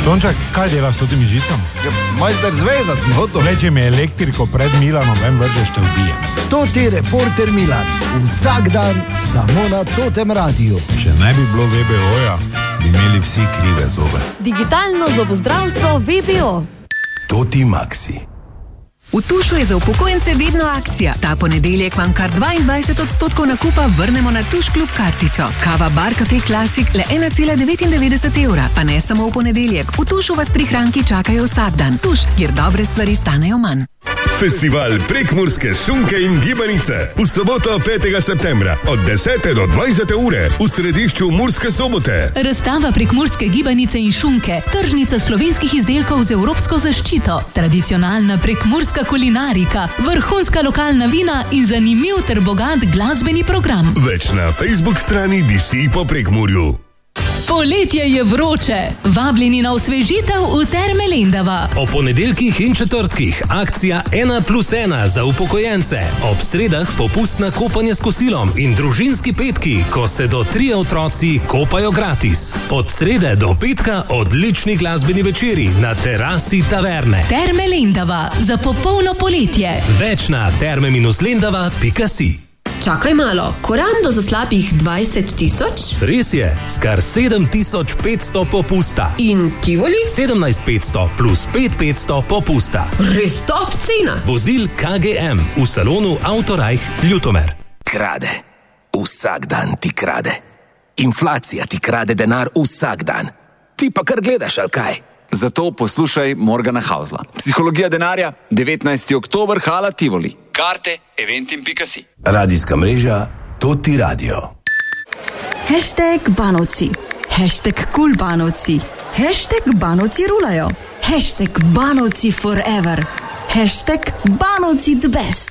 Tončak, kaj delaš s temi žicami? Ja, majster zvezac, hoto. Leče mi elektriko pred Milanom, vem vržeš, te ubijem. To ti reporter Milan, vsak dan samo na Totem radiju. Če ne bi bilo VBO-ja, bi imeli vsi krive zobe. Digitalno zobozdravstvo VBO. Toti Maxi. V Tušu je za upokojence vedno akcija. Ta ponedeljek vam kar 22% nakupa vrnemo na Tuš klub kartico. Kava Bar Cafe Classic le 1,99 evra. Pa ne samo v ponedeljek. V Tušu vas prihranki čakajo vsak dan. Tuš, kjer dobre stvari stanejo manj. Festival prekmurske šunke in gibanice. V soboto 5. septembra od 10. do 20. ure v središču Murske Sobote. Razstava prekmurske gibanice in šunke, tržnica slovenskih izdelkov z evropsko zaščito, tradicionalna prekmurska kulinarika, vrhunska lokalna vina in zanimiv ter bogat glasbeni program. Več na Facebook strani Diši po Prekmurju. Poletje je vroče. Vabljeni na osvežitev v Terme Lendava. O ponedeljkih in četrtkih akcija 1+1 za upokojence. Ob sredah popustna kopanje s kosilom in družinski petki, ko se do 3 otroci kopajo gratis. Od srede do petka odlični glasbeni večeri na terasi taverne. Terme Lendava za popolno poletje. Več na terme-lendava.si. Čakaj malo, korando za slabih 20.000? Res je, skar 7.500 popusta. In Tivoli? 17.500 plus 5.500 popusta. Res top cena. Vozil KGM v salonu Autorajh Ljutomer. Krade. Vsak dan ti krade. Inflacija ti krade denar vsak dan. Ti pa kar gledaš, ali kaj? Zato poslušaj Morgana Hausla. Psihologija denarja, 19. oktober, hala Tivoli. Karte eventim.si. Radijska mreža Toti Radio. #Banovci, #Banovci, #Banovci rulajo, #Banovci forever, #Banovci the best.